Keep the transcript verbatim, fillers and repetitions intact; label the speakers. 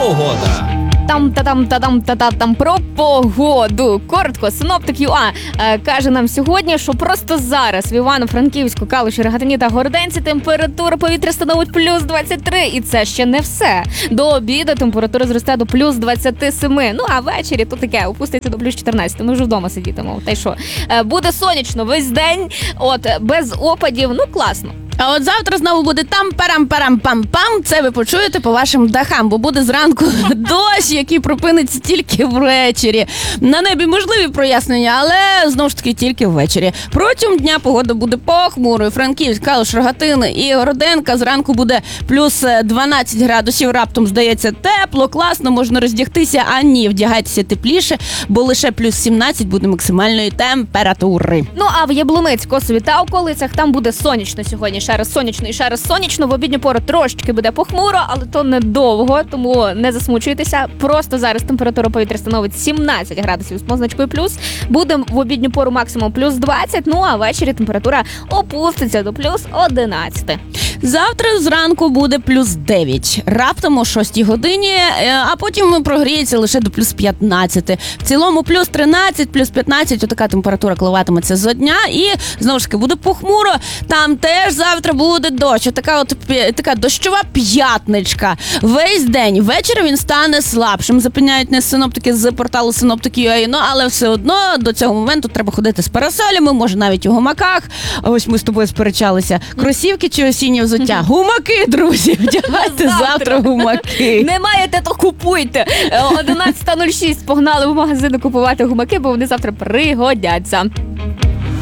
Speaker 1: Погода.
Speaker 2: Там-та-там-та-там-та-та-там про погоду. Коротко, синоптик ЮА е, каже нам сьогодні, що просто зараз в Івано-Франківську, Калуші, Рогатині та Городенці температура повітря становить плюс двадцять три. І це ще не все. До обіду температура зросте до плюс двадцять сім. Ну, а ввечері то таке, опуститься до плюс чотирнадцять. Ми вже вдома сидітимемо. Та й що? Е, буде сонячно весь день, от, без опадів. Ну, класно.
Speaker 3: А от завтра знову буде там парам парам пам пам. Це ви почуєте по вашим дахам, бо буде зранку дощ, який пропиниться тільки ввечері. На небі можливі прояснення, але знову ж таки тільки ввечері. Протягом дня погода буде похмурою. Франківськ, Калуш, Рогатин і Городенка. Зранку буде плюс дванадцять градусів. Раптом здається тепло, класно, можна роздягтися. А ні, вдягайтеся тепліше, бо лише плюс сімнадцять буде максимальної температури.
Speaker 2: Ну а в Яблунець, Косові та околицях там буде сонячно сьогодні. Ще раз сонячно і ще раз сонячно. В обідню пору трошечки буде похмуро, але то недовго, тому не засмучуйтеся. Просто зараз температура повітря становить сімнадцять градусів з позначкою плюс. Буде в обідню пору максимум плюс двадцять, ну а ввечері температура опуститься до плюс одинадцять.
Speaker 3: Завтра зранку буде плюс дев'ять. Раптом о шостій годині, а потім прогріється лише до плюс п'ятнадцять. В цілому плюс тринадцять, плюс п'ятнадцять, отака температура коливатиметься за дня. І, знову ж таки, буде похмуро. Там теж завтра буде дощ. Така от така дощова п'ятничка. Весь день. Ввечері він стане слабшим. Запевняють не синоптики з порталу Синоптики.ua, ну, але все одно до цього моменту треба ходити з парасолями, може навіть у гумаках. Ось ми з тобою сперечалися. Кросівки чи осінні взуття? Гумаки, друзі, вдягайте завтра. завтра гумаки.
Speaker 2: Не маєте, то купуйте. одинадцята нуль шість погнали в магазин купувати гумаки, бо вони завтра пригодяться.